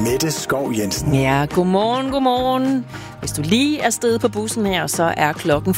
Mette Skov Jensen. Ja, godmorgen. Hvis du lige er afsted på bussen her, så er klokken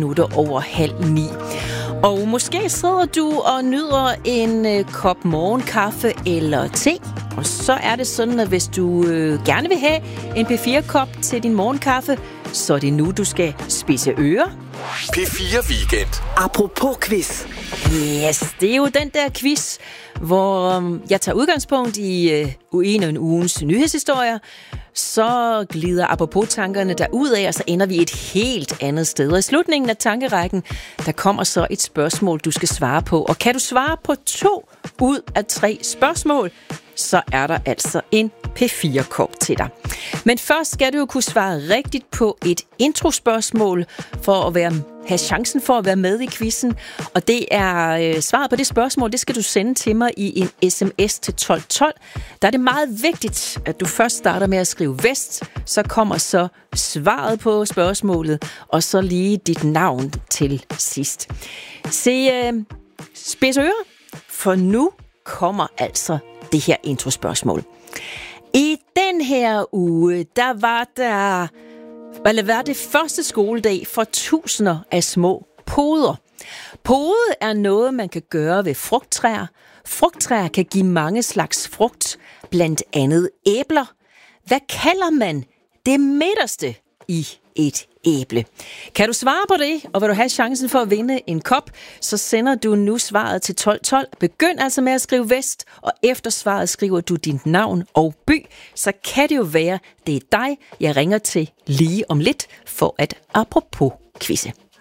8:05. Og måske sidder du og nyder en kop morgenkaffe eller te. Og så er det sådan, at hvis du gerne vil have en P4-kop til din morgenkaffe, så er det nu, du skal spidse ører. P4 Weekend. Apropos quiz. Yes, det er jo den der quiz, hvor jeg tager udgangspunkt i en af ugens nyhedshistorier. Så glider apropos-tankerne derudad, og så ender vi et helt andet sted. Og i slutningen af tankerækken, der kommer så et spørgsmål, du skal svare på. Og kan du svare på 2 ud af 3 spørgsmål, så er der altså en P4-kop til dig. Men først skal du jo kunne svare rigtigt på et introspørgsmål for at have chancen for at være med i quizzen. Og det er svaret på det spørgsmål, det skal du sende til mig i en sms til 1212. Der er det meget vigtigt, at du først starter med at skrive vest, så kommer så svaret på spørgsmålet, og så lige dit navn til sidst. Spids ører, for nu kommer altså det her introspørgsmål. I den her uge, der var det første skoledag for tusinder af små poder. Pode er noget, man kan gøre ved frugttræer. Frugttræer kan give mange slags frugt, blandt andet æbler. Hvad kalder man det midterste i et æble? Kan du svare på det, og vil du have chancen for at vinde en kop, så sender du nu svaret til 1212. Begynd altså med at skrive vest, og efter svaret skriver du dit navn og by. Så kan det jo være, det er dig, jeg ringer til lige om lidt for at apropos quizze.